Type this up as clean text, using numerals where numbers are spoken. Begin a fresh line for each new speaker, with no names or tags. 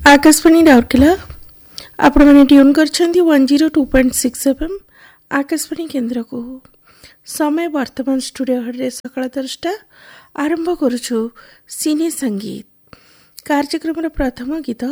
आकाशवाणी राउरकेला आपण मैंने ट्यून कर 102.6 FM आकाशवाणी केन्द्र को समय वर्तमान स्टूडियो हरे सकाळ 10टा आरंभ करुछु सिने संगीत कार्यक्रम प्रथम गीत